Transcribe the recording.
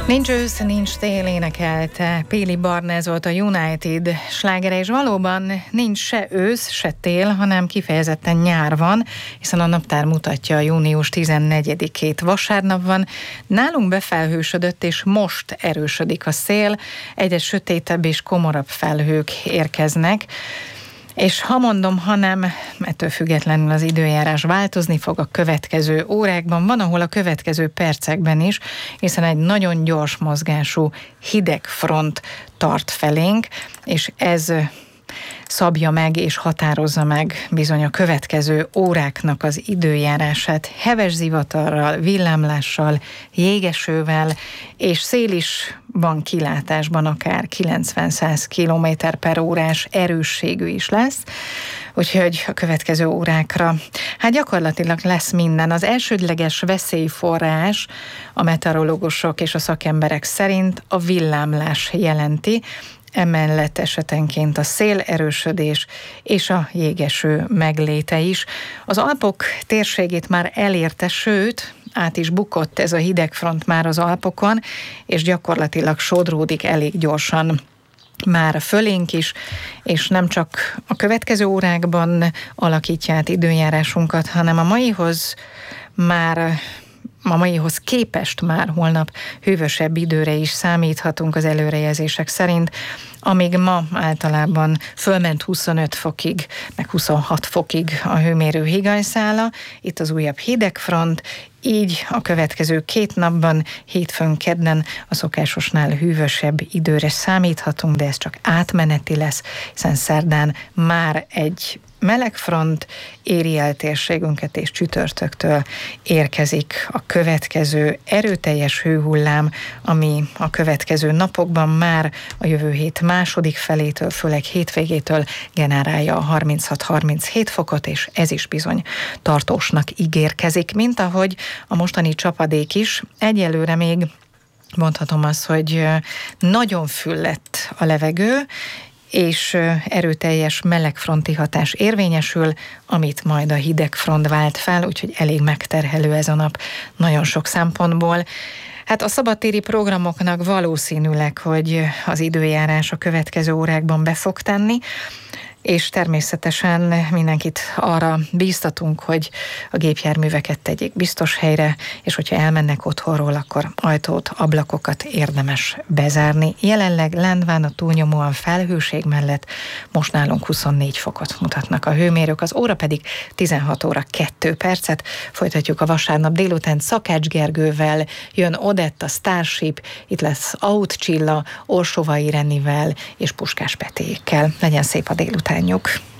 Nincs ősz, nincs tél, énekelte Péli Barnez volt a United slágere, és valóban nincs se ősz, se tél, hanem kifejezetten nyár van, hiszen a naptár mutatja a június 14-ét vasárnap van. Nálunk befelhősödött, és most erősödik a szél, egyre sötétebb és komorabb felhők érkeznek. És ha mondom, ha nem, ettől függetlenül az időjárás változni fog a következő órákban, van, ahol a következő percekben is, hiszen egy nagyon gyors mozgású hideg front tart felénk, és ez szabja meg és határozza meg bizony a következő óráknak az időjárását. Heves zivatarral, villámlással, jégesővel, és szél is van kilátásban, akár 90-100 km/órás erősségű is lesz, úgyhogy a következő órákra gyakorlatilag lesz minden. Az elsődleges veszélyforrás a meteorológusok és a szakemberek szerint a villámlás jelenti, emellett esetenként a szélerősödés és a jégeső megléte is. Az Alpok térségét már elérte, sőt, át is bukott ez a hidegfront már az Alpokon, és gyakorlatilag sodródik elég gyorsan már fölénk is, és nem csak a következő órákban alakítja át időjárásunkat, hanem a maihoz képest már holnap hűvösebb időre is számíthatunk az előrejelzések szerint, amíg ma általában fölment 25 fokig, meg 26 fokig a hőmérő higanyszála, itt az újabb hidegfront, így a következő 2 napban, hétfőn, kedden a szokásosnál hűvösebb időre számíthatunk, de ez csak átmeneti lesz, hiszen szerdán már egy melegfront éri el térségünket, és csütörtöktől érkezik a következő erőteljes hőhullám, ami a következő napokban már a jövő hét második felétől, főleg hétvégétől generálja a 36-37 fokot, és ez is bizony tartósnak ígérkezik, mint ahogy a mostani csapadék is. Egyelőre még mondhatom azt, hogy nagyon füllett a levegő, és erőteljes melegfronti hatás érvényesül, amit majd a hidegfront vált fel, úgyhogy elég megterhelő ez a nap nagyon sok szempontból. A szabadtéri programoknak valószínűleg, hogy az időjárás a következő órákban be fog tenni, és természetesen mindenkit arra bíztatunk, hogy a gépjárműveket tegyék biztos helyre, és hogyha elmennek otthonról, akkor ajtót, ablakokat érdemes bezárni. Jelenleg Lendván a túlnyomóan felhőség mellett most nálunk 24 fokot mutatnak a hőmérők, az óra pedig 16 óra 2 percet. Folytatjuk a vasárnap délután Szakács Gergővel, jön Odetta Starship, itt lesz Aut Csilla, Orsovai Renivel és Puskás Petékkel. Legyen szép a délutánjuk!